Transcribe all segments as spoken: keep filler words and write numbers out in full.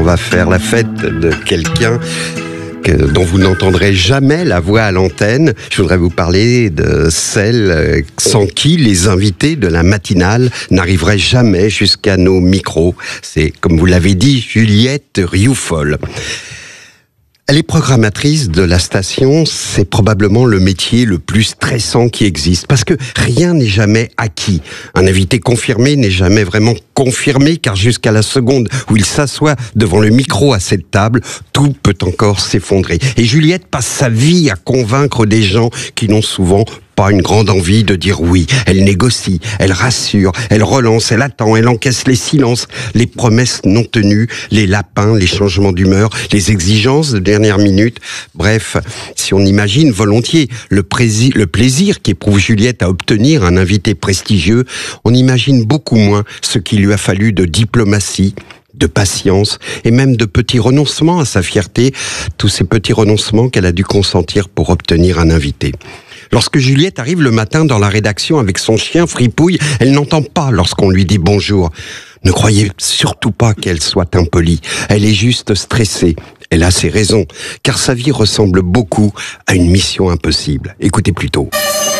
va faire la fête de quelqu'un dont vous n'entendrez jamais la voix à l'antenne. Je voudrais vous parler de celle sans qui les invités de la matinale n'arriveraient jamais jusqu'à nos micros. C'est, comme vous l'avez dit, Juliette Rioufol. Elle est programmatrice de la station, c'est probablement le métier le plus stressant qui existe, parce que rien n'est jamais acquis. Un invité confirmé n'est jamais vraiment confirmé, car jusqu'à la seconde où il s'assoit devant le micro à cette table, tout peut encore s'effondrer. Et Juliette passe sa vie à convaincre des gens qui n'ont souvent pas une grande envie de dire oui. Elle négocie, elle rassure, elle relance, elle attend, elle encaisse les silences, les promesses non tenues, les lapins, les changements d'humeur, les exigences de dernière minute. Bref, si on imagine volontiers le, prési- le plaisir qu'éprouve Juliette à obtenir un invité prestigieux, on imagine beaucoup moins ce qu'il lui a fallu de diplomatie, de patience et même de petits renoncements à sa fierté, tous ces petits renoncements qu'elle a dû consentir pour obtenir un invité. Lorsque Juliette arrive le matin dans la rédaction avec son chien Fripouille, elle n'entend pas lorsqu'on lui dit bonjour. Ne croyez surtout pas qu'elle soit impolie. Elle est juste stressée. Elle a ses raisons, car sa vie ressemble beaucoup à une mission impossible. Écoutez plutôt.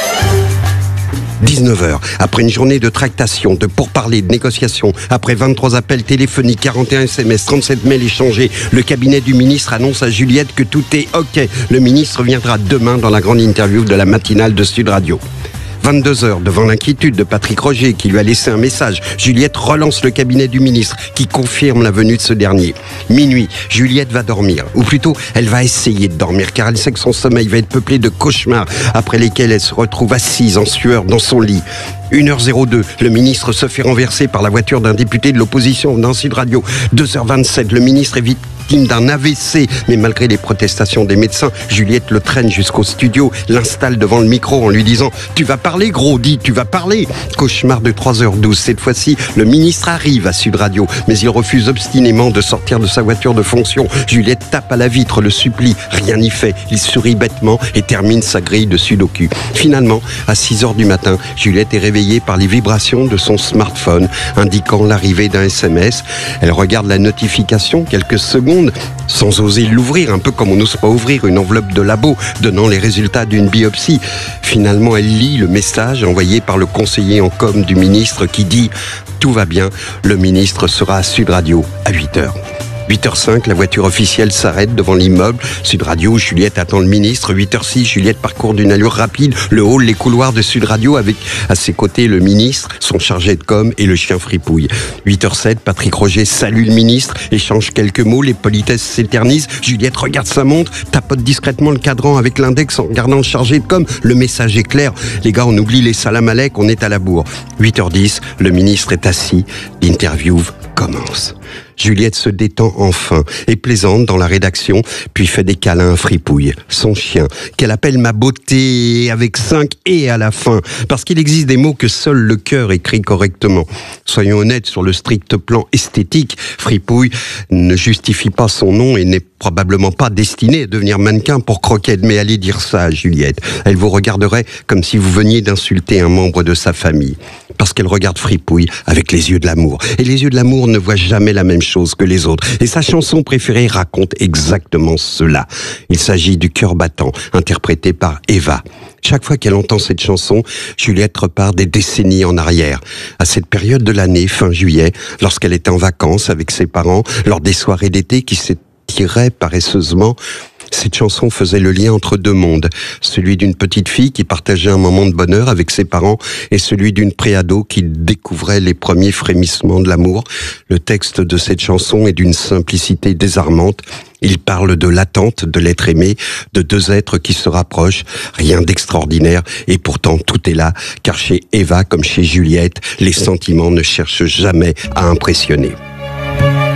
dix-neuf heures, après une journée de tractation, de pourparlers, de négociations, après vingt-trois appels téléphoniques, quarante et un S M S, trente-sept mails échangés, le cabinet du ministre annonce à Juliette que tout est OK. Le ministre viendra demain dans la grande interview de la matinale de Sud Radio. vingt-deux heures, devant l'inquiétude de Patrick Roger qui lui a laissé un message, Juliette relance le cabinet du ministre qui confirme la venue de ce dernier. Minuit, Juliette va dormir, ou plutôt elle va essayer de dormir car elle sait que son sommeil va être peuplé de cauchemars après lesquels elle se retrouve assise en sueur dans son lit. une heure zéro deux, le ministre se fait renverser par la voiture d'un député de l'opposition dans Sud Radio. deux heures vingt-sept, le ministre est victime d'un A V C, mais malgré les protestations des médecins, Juliette le traîne jusqu'au studio, l'installe devant le micro en lui disant « Tu vas parler, gros, dis, tu vas parler !» Cauchemar de trois heures douze, cette fois-ci, le ministre arrive à Sud Radio, mais il refuse obstinément de sortir de sa voiture de fonction. Juliette tape à la vitre, le supplie, rien n'y fait. Il sourit bêtement et termine sa grille de sudoku. Finalement, à six heures du matin, Juliette est réveillée par les vibrations de son smartphone, indiquant l'arrivée d'un S M S. Elle regarde la notification quelques secondes, sans oser l'ouvrir, un peu comme on n'ose pas ouvrir une enveloppe de labo donnant les résultats d'une biopsie. Finalement, elle lit le message envoyé par le conseiller en com du ministre qui dit « Tout va bien, le ministre sera à Sud Radio à huit heures ». huit heures cinq, la voiture officielle s'arrête devant l'immeuble. Sud Radio, Juliette attend le ministre. huit heures six, Juliette parcourt d'une allure rapide le hall, les couloirs de Sud Radio avec à ses côtés le ministre, son chargé de com et le chien Fripouille. huit heures sept, Patrick Roger salue le ministre, échange quelques mots, les politesses s'éternisent. Juliette regarde sa montre, tapote discrètement le cadran avec l'index en regardant le chargé de com. Le message est clair. Les gars, on oublie les salam alek, on est à la bourre. huit heures dix, le ministre est assis. L'interview commence. Juliette se détend enfin et plaisante dans la rédaction, puis fait des câlins à Fripouille, son chien, qu'elle appelle ma beauté avec cinq et à la fin, parce qu'il existe des mots que seul le cœur écrit correctement. Soyons honnêtes, sur le strict plan esthétique, Fripouille ne justifie pas son nom et n'est probablement pas destinée à devenir mannequin pour croquette, mais allez dire ça à Juliette. Elle vous regarderait comme si vous veniez d'insulter un membre de sa famille. Parce qu'elle regarde Fripouille avec les yeux de l'amour. Et les yeux de l'amour ne voient jamais la même chose que les autres. Et sa chanson préférée raconte exactement cela. Il s'agit du cœur battant, interprété par Eva. Chaque fois qu'elle entend cette chanson, Juliette repart des décennies en arrière. À cette période de l'année, fin juillet, lorsqu'elle était en vacances avec ses parents, lors des soirées d'été qui s'étiraient paresseusement, cette chanson faisait le lien entre deux mondes, celui d'une petite fille qui partageait un moment de bonheur avec ses parents et celui d'une préado qui découvrait les premiers frémissements de l'amour. Le texte de cette chanson est d'une simplicité désarmante. Il parle de l'attente de l'être aimé, de deux êtres qui se rapprochent, rien d'extraordinaire, et pourtant tout est là, car chez Eva comme chez Juliette, les sentiments ne cherchent jamais à impressionner.